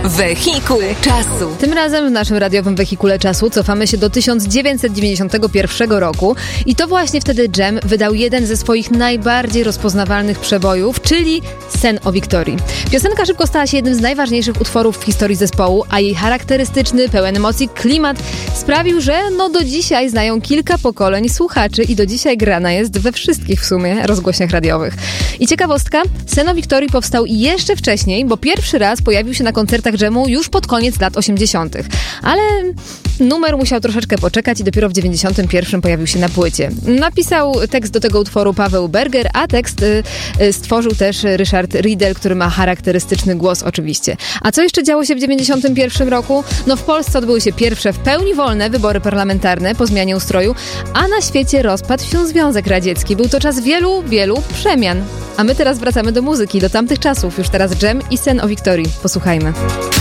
Wehikuł czasu. Tym razem w naszym radiowym wehikule czasu cofamy się do 1991 roku i to właśnie wtedy Dżem wydał jeden ze swoich najbardziej rozpoznawalnych przebojów, czyli Sen o Wiktorii. Piosenka szybko stała się jednym z najważniejszych utworów w historii zespołu, a jej charakterystyczny, pełen emocji klimat sprawił, że do dzisiaj znają kilka pokoleń słuchaczy i do dzisiaj grana jest we wszystkich w sumie rozgłośniach radiowych. I ciekawostka, Sen o Wiktorii powstał jeszcze wcześniej, bo pierwszy raz pojawił się na koncertach Dżemu już pod koniec lat 80. Ale numer musiał troszeczkę poczekać i dopiero w 91 pojawił się na płycie. Napisał tekst do tego utworu Paweł Berger, a tekst stworzył też Ryszard Riedel, który ma charakterystyczny głos oczywiście. A co jeszcze działo się w 91 roku? W Polsce odbyły się pierwsze w pełni wolne wybory parlamentarne po zmianie ustroju, a na świecie rozpadł się Związek Radziecki. Był to czas wielu, wielu przemian. A my teraz wracamy do muzyki, do tamtych czasów. Już teraz Dżem i Sen o Wiktorii. Posłuchajmy.